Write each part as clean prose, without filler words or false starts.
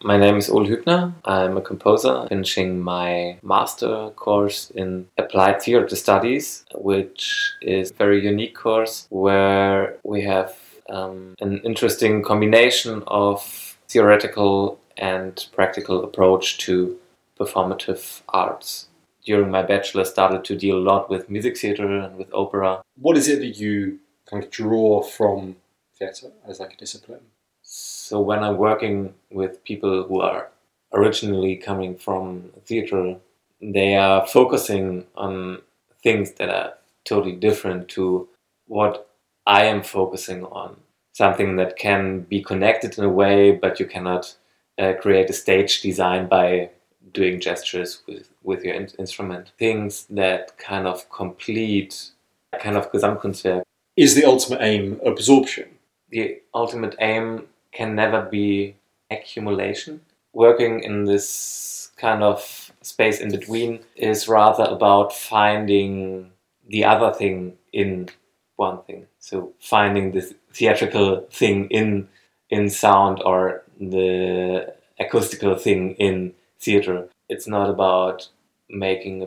My name is Ole Hübner. I'm a composer finishing my master course in Applied Theatre Studies, which is a very unique course where we have an interesting combination of theoretical and practical approach to performative arts. During my bachelor, started to deal a lot with music theatre and with opera. What is it that you kind of draw from theatre as like a discipline? So when I'm working with people who are originally coming from theatre, they are focusing on things that are totally different to what I am focusing on. Something that can be connected in a way, but you cannot create a stage design by doing gestures with your instrument. Things that kind of complete a kind of Gesamtkunstwerk. Is the ultimate aim absorption? The ultimate aim can never be accumulation. Working in this kind of space in between is rather about finding the other thing in one thing. So finding the theatrical thing in sound or the acoustical thing in theater. It's not about making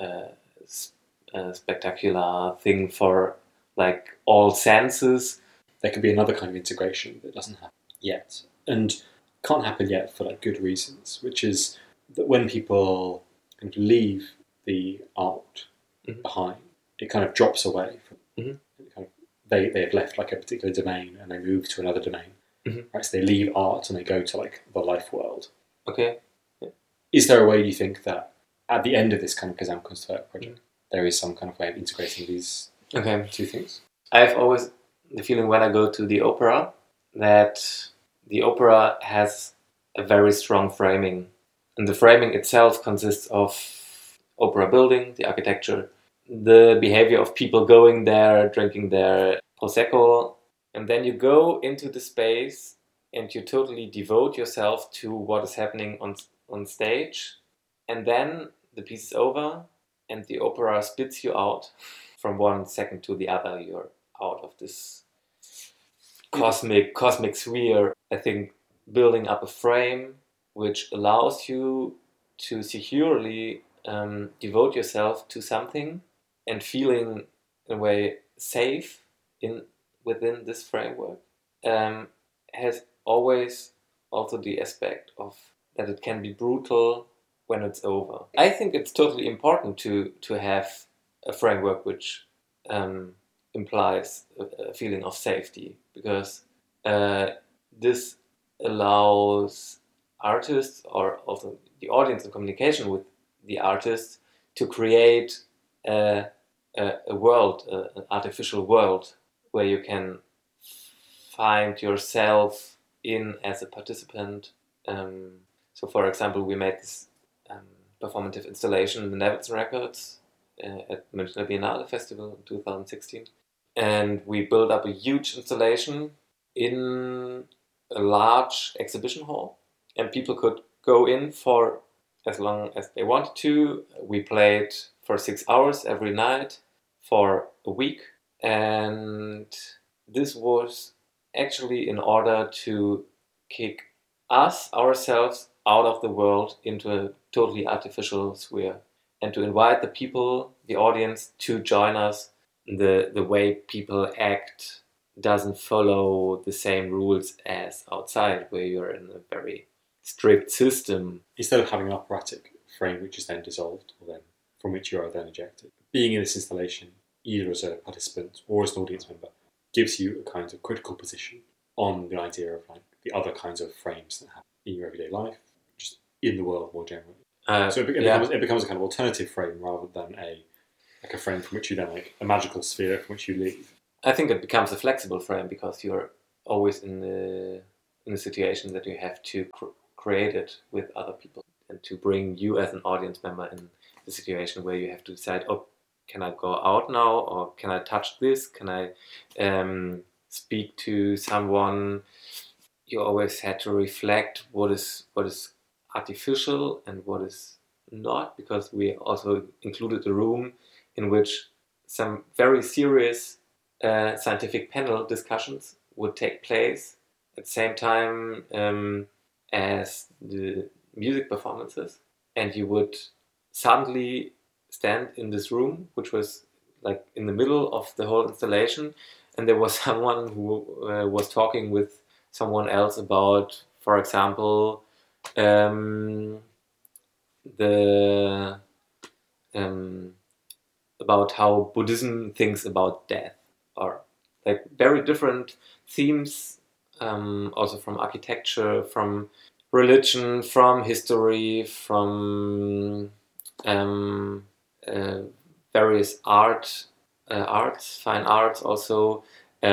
a spectacular thing for like all senses. There can be another kind of integration that doesn't happen yet, and can't happen yet for like good reasons, which is that when people kind of leave the art behind, it kind of drops away from they have left like a particular domain and they move to another domain. Right, so they leave art and they go to like the life world. Okay. Yeah. Is there a way you think that at the end of this kind of Gesamtkunstwerk project, there is some kind of way of integrating these two things? I've always the feeling when I go to the opera that the opera has a very strong framing. And the framing itself consists of opera building, the architecture, the behavior of people going there, drinking their Prosecco. And then you go into the space and you totally devote yourself to what is happening on stage. And then the piece is over and the opera spits you out from 1 second to the other. You're out of this cosmic sphere. I think building up a frame which allows you to securely devote yourself to something and feeling in a way safe within this framework has always also the aspect of that it can be brutal when it's over. I think it's totally important to have a framework which implies a feeling of safety, because this allows artists or also the audience in communication with the artists to create a world, an artificial world where you can find yourself in as a participant. So for example, we made this performative installation in the Nevitzen Records at Münchner Biennale Festival in 2016. And we built up a huge installation in a large exhibition hall. And people could go in for as long as they wanted to. We played for 6 hours every night for a week. And this was actually in order to kick us, ourselves, out of the world into a totally artificial sphere. And to invite the people, the audience, to join us. The way people act doesn't follow the same rules as outside, where you're in a very strict system. Instead of having an operatic frame which is then dissolved, or then from which you are then ejected, being in this installation, either as a participant or as an audience member, gives you a kind of critical position on the idea of like the other kinds of frames that happen in your everyday life, just in the world more generally. So it becomes a kind of alternative frame rather than a frame from which you then like a magical sphere from which you leave. I think it becomes a flexible frame because you're always in a situation that you have to create it with other people and to bring you as an audience member in the situation where you have to decide, oh, can I go out now, or can I touch this? Can I speak to someone? You always had to reflect what is artificial and what is not, because we also included a room in which some very serious scientific panel discussions would take place. At the same time, as the music performances, and you would suddenly stand in this room, which was like in the middle of the whole installation, and there was someone who was talking with someone else about, for example, the about how Buddhism thinks about death, or like very different themes, also from architecture, from religion, from history, from uh, various arts, fine arts also,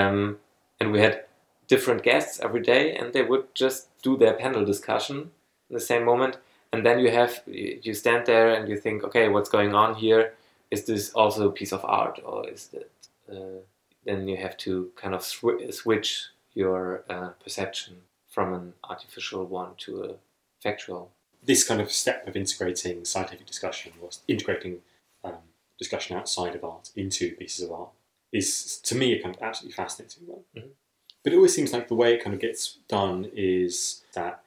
and we had different guests every day, and they would just do their panel discussion in the same moment, and then you stand there and you think, okay, what's going on here? Is this also a piece of art, or is that then you have to kind of switch your perception from an artificial one to a factual. This kind of step of integrating scientific discussion, or integrating discussion outside of art into pieces of art, is to me a kind of absolutely fascinating one. Mm-hmm. But it always seems like the way it kind of gets done is that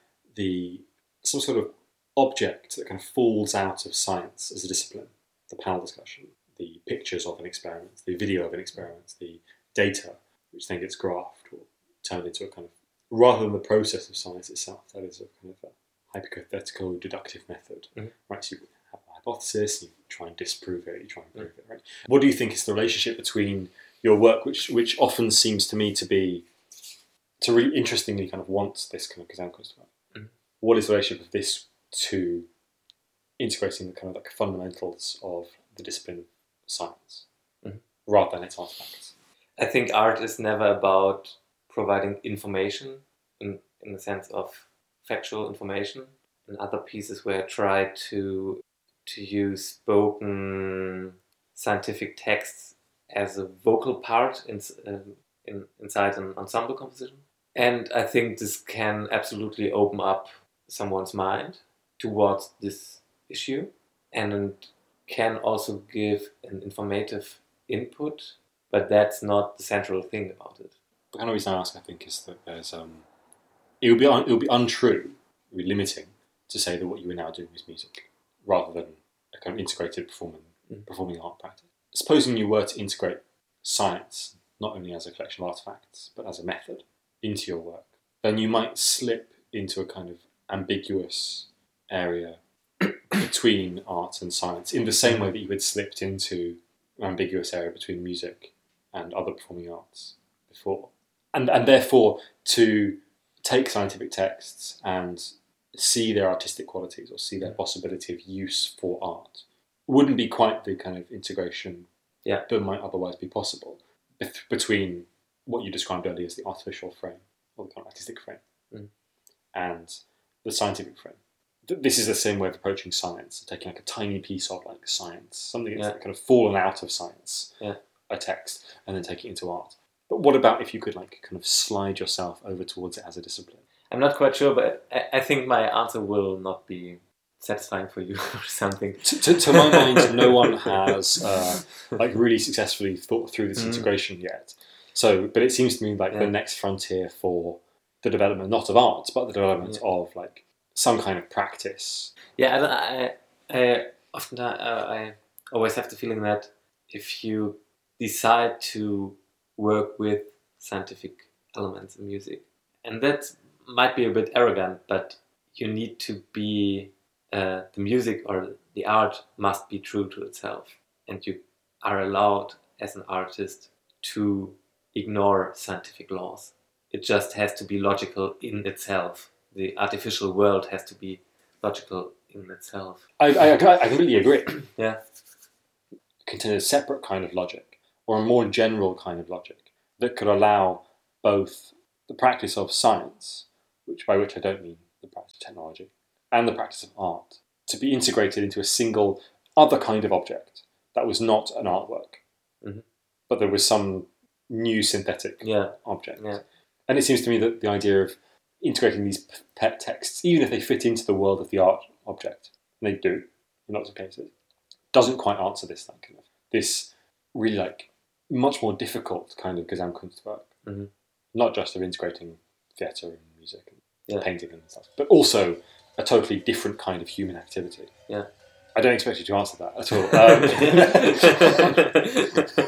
some sort of object that kind of falls out of science as a discipline, the panel discussion, the pictures of an experiment, the video of an experiment, the data, which then gets graphed or turned into a kind of, rather than the process of science itself, that is a kind of a hypothetical deductive method. Mm-hmm. Right, so you have a hypothesis, you try and disprove it, you try and prove it, right? What do you think is the relationship between your work, which often seems to me to be, to really interestingly kind of want this kind of Gesamtkunstwerk? Mm-hmm. What is the relationship of this to integrating the kind of like fundamentals of the discipline of science, mm-hmm. rather than its artifacts? I think art is never about providing information in the sense of factual information. In other pieces where I try to use spoken scientific texts as a vocal part inside an ensemble composition. And I think this can absolutely open up someone's mind towards this issue, and can also give an informative input, but that's not the central thing about it. The kind of reason I ask, I think, is that there's it would be untrue, it would be limiting to say that what you are now doing is music, rather than a kind of integrated performing art practice. Supposing you were to integrate science, not only as a collection of artifacts, but as a method, into your work, then you might slip into a kind of ambiguous area between art and science, in the same way that you had slipped into an ambiguous area between music and other performing arts before. And therefore, to take scientific texts and see their artistic qualities or see their possibility of use for art wouldn't be quite the kind of integration that might otherwise be possible between what you described earlier as the artificial frame, or the kind of artistic frame, and the scientific frame. This is the same way of approaching science, taking like a tiny piece of like science, something that's kind of fallen out of science, a text, and then take it into art. But what about if you could like kind of slide yourself over towards it as a discipline? I'm not quite sure, but I think my answer will not be satisfying for you or something. To my mind, no one has like really successfully thought through this integration yet. So, but it seems to me like the next frontier for the development, not of art, but the development of like some kind of practice. Yeah, I often I always have the feeling that if you decide to work with scientific elements in music, and that might be a bit arrogant, but you need to be the music or the art must be true to itself, and you are allowed as an artist to ignore scientific laws. It just has to be logical in itself. The artificial world has to be logical in itself. I completely agree. Yeah. Contain a separate kind of logic, or a more general kind of logic, that could allow both the practice of science, by which I don't mean the practice of technology, and the practice of art, to be integrated into a single other kind of object that was not an artwork, but there was some new synthetic object. Yeah. And it seems to me that the idea of integrating these pet texts, even if they fit into the world of the art object, and they do in lots of cases, doesn't quite answer this really like much more difficult kind of Gesamtkunstwerk, not just of integrating theatre and music and Yeah. painting and stuff, but also a totally different kind of human activity. Yeah. I don't expect you to answer that at all.